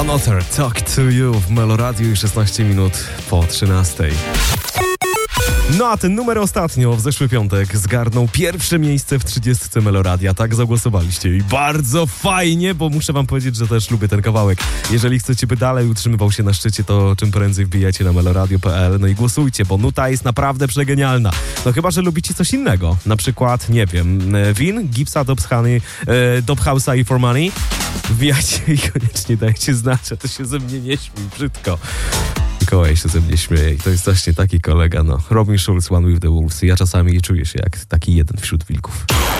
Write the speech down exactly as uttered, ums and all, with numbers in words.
Another Talk to You w Meloradiu i szesnaście minut po trzynastej. No a ten numer ostatnio w zeszły piątek zgarnął pierwsze miejsce w trzydziestce Meloradia. Tak zagłosowaliście i bardzo fajnie, bo muszę wam powiedzieć, że też lubię ten kawałek. Jeżeli chcecie, by dalej utrzymywał się na szczycie, to czym prędzej wbijajcie na meloradio kropka p l, no i głosujcie, bo nuta jest naprawdę przegenialna. No chyba, że lubicie coś innego. Na przykład, nie wiem, Win, Gipsa, Dobbs Honey, e, Dob House'a i For Money. Wbijajcie i koniecznie dajcie znać, a to się ze mnie nie śmiej, brzydko. Mikołaj się ze mnie śmieje i to jest właśnie taki kolega, no. Robin Schulz, One with the Wolves. Ja czasami czuję się jak taki jeden wśród wilków.